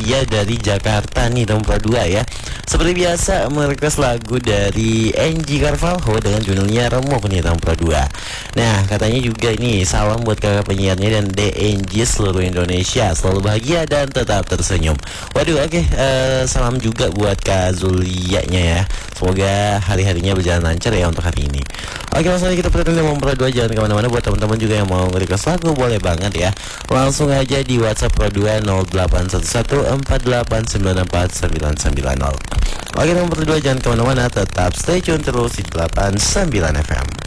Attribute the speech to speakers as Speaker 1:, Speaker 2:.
Speaker 1: dia dari Jakarta nih, nomor 2 ya. Seperti biasa merequest lagu dari Angie Carvalho dengan judulnya Remuk nih, nomor 2. Nah, katanya juga ini salam buat kakak penyiarnya dan DNG seluruh Indonesia, selalu bahagia dan tetap tersenyum. Waduh, oke, salam juga buat Kak Zulianya ya. Semoga hari-harinya berjalan lancar ya untuk hari ini. Oke, langsung aja kita puterin nomor 2. Jangan kemana-mana. Buat teman-teman juga yang mau nge-request lagu, boleh banget ya. Langsung aja di WhatsApp Pro 2 081148949990. Oke, nomor 2, jangan kemana-mana. Tetap stay tune terus di 89 FM.